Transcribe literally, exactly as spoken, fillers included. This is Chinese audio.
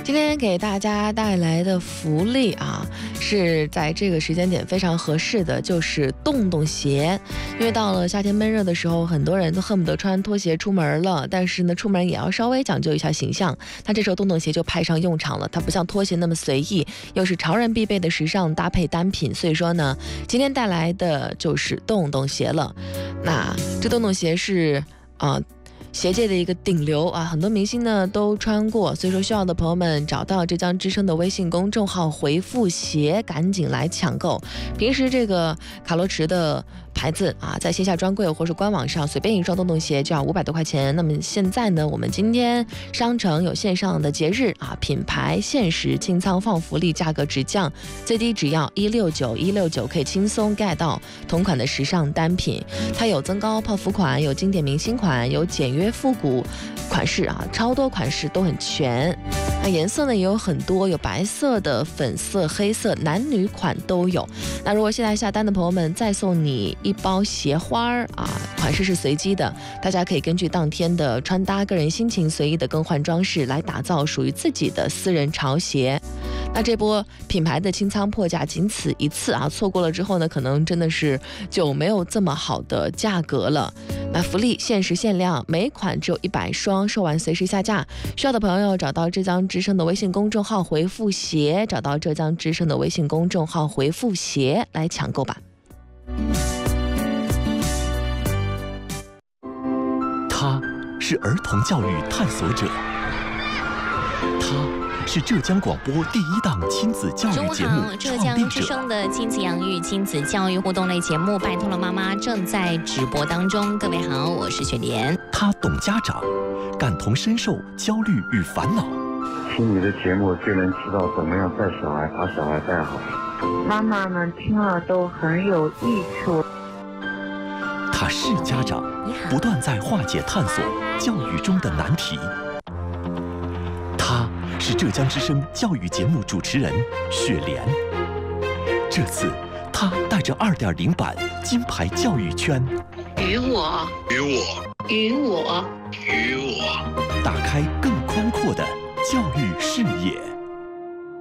今天给大家带来的福利啊，是在这个时间点非常合适的，就是洞洞鞋。因为到了夏天闷热的时候，很多人都恨不得穿拖鞋出门了，但是呢，出门也要稍微讲究一下形象。那这时候洞洞鞋就派上用场了，它不像拖鞋那么随意，又是潮人必备的时尚搭配单品。所以说呢，今天带来的就是洞洞鞋了。那这洞洞鞋是啊。呃鞋界的一个顶流啊，很多明星呢都穿过，所以说需要的朋友们找到浙江之声的微信公众号回复鞋，赶紧来抢购。平时这个卡罗驰的牌子啊，在线下专柜或是官网上随便一双洞洞鞋就要五百多块钱。那么现在呢，我们今天商城有线上的节日啊，品牌限时清仓放福利，价格直降，最低只要一六九一六九，可以轻松 get 到同款的时尚单品。它有增高泡芙款，有经典明星款，有简约复古款式啊，超多款式都很全。那颜色呢也有很多，有白色的、粉色、黑色，男女款都有。那如果现在下单的朋友们，再送你一包鞋花儿啊，款式是随机的，大家可以根据当天的穿搭、个人心情随意的更换装饰，来打造属于自己的私人潮鞋。那这波品牌的清仓破价仅此一次啊，错过了之后呢，可能真的是就没有这么好的价格了。那福利限时限量，每款只有一百双，售完随时下架。需要的朋友找到浙江之声的微信公众号回复鞋，找到浙江之声的微信公众号回复鞋来抢购吧。 他是儿童教育探索者，他是浙江广播第一档亲子教育节目浙江之声的亲子养育、亲子教育互动类节目《拜托了妈妈》正在直播当中。各位好，我是雪莲。 他懂家长，感同身受焦虑与烦恼。 听你的节目就能知道怎么样带小孩，把小孩带好。 妈妈们听了都很有益处。 他是家长，不断在化解探索教育中的难题。他是浙江之声教育节目主持人雪莲。这次他带着 二点零 版金牌教育圈， 与我与我与我与我打开更宽阔的教育视野。